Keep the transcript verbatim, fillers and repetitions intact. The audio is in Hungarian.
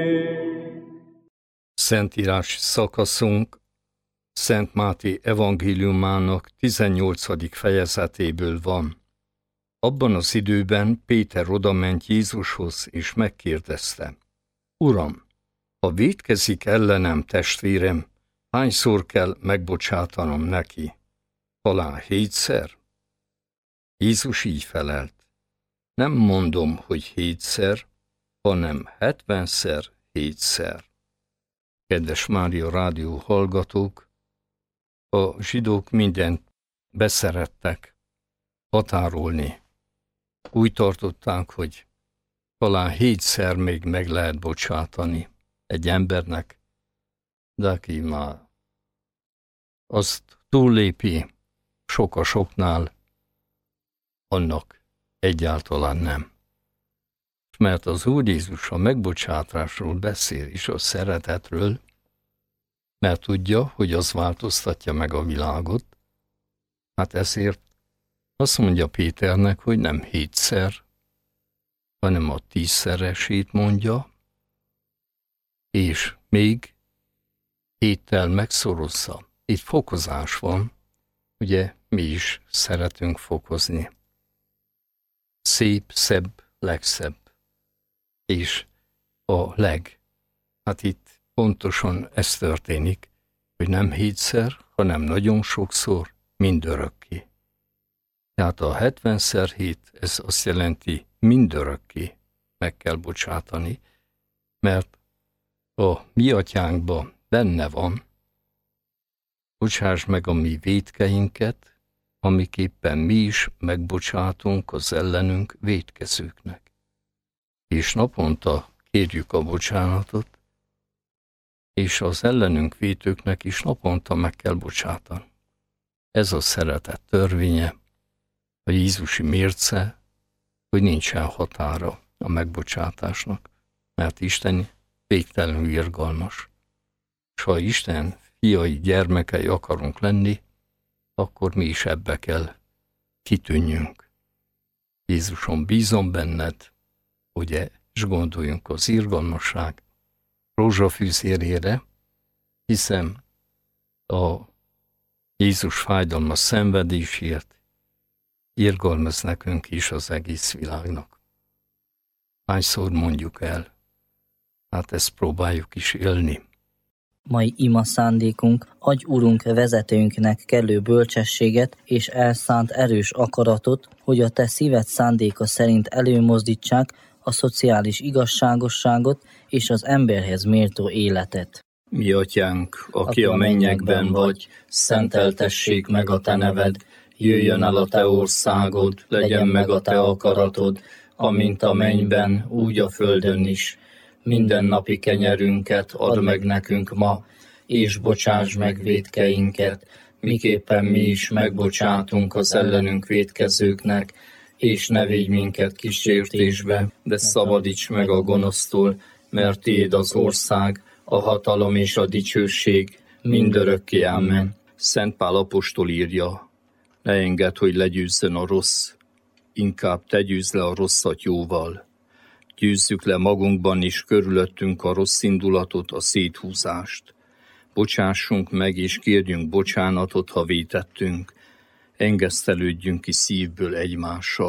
Szentírási szakaszunk Szent Máté evangéliumának tizennyolcadik fejezetéből van. Abban az időben Péter odament Jézushoz, és megkérdezte: Uram, ha vétkezik ellenem testvérem, hányszor kell megbocsátanom neki? Talán hétszer? Jézus így felelt: Nem mondom, hogy hétszer, hanem hetvenszer, hétszer. Kedves Mária Rádió hallgatók, a zsidók mindent beszerettek határolni. Úgy tartották, hogy talán hétszer még meg lehet bocsátani egy embernek, de aki már azt túllépi sok a soknál, annak egyáltalán nem. Mert az Úr Jézus a megbocsátásról beszél, és a szeretetről, mert tudja, hogy az változtatja meg a világot, hát ezért azt mondja Péternek, hogy nem hétszer, hanem a tízszeresét mondja, és még héttel megszorozza. Itt fokozás van, ugye mi is szeretünk fokozni. Szép, szebb, legszebb. És a leg. Hát itt pontosan ez történik, hogy nem hétszer, hanem nagyon sokszor, mindörökké. Tehát a hetvenszer hét, ez azt jelenti, mindörökké meg kell bocsátani, mert a mi atyánkban benne van: bocsáss meg a mi vétkeinket, amiképpen mi is megbocsátunk az ellenünk vétkezőknek. És naponta kérjük a bocsánatot, és az ellenünk vétőknek is naponta meg kell bocsátani. Ez a szeretet törvénye, a Jézusi mérce, hogy nincsen határa a megbocsátásnak, mert Isten végtelenül irgalmas. És ha Isten fiai, gyermekei akarunk lenni, akkor mi is ebbe kell kitűnjünk. Jézuson, bízom benned, ugye, és gondoljunk az irgalmasság rózsafűzérére, hiszen a Jézus fájdalmas szenvedésért irgalmaz nekünk is az egész világnak. Hányszor mondjuk el? Hát ezt próbáljuk is élni. Mai ima szándékunk: adj Urunk vezetőnknek kellő bölcsességet és elszánt erős akaratot, hogy a te szíved szándéka szerint előmozdítsák a szociális igazságosságot és az emberhez méltó életet. Mi atyánk, aki a mennyekben vagy, szenteltessék meg a te neved, jöjjön el a te országod, legyen meg a te akaratod, amint a mennyben, úgy a földön is. Minden napi kenyerünket add meg nekünk ma, és bocsáss meg vétkeinket, miképpen mi is megbocsátunk az ellenünk vétkezőknek, és ne védj minket kísértésbe, de szabadíts meg a gonosztól, mert tiéd az ország, a hatalom és a dicsőség mindörökké. Amen. Szent Pál apostol írja: ne engedd, hogy legyőzzön a rossz, inkább te győzz le a rosszat jóval. Győzzük le magunkban és körülöttünk a rossz indulatot, a széthúzást. Bocsássunk meg és kérjünk bocsánatot, ha vétettünk. Engesztelődjünk ki szívből egymással.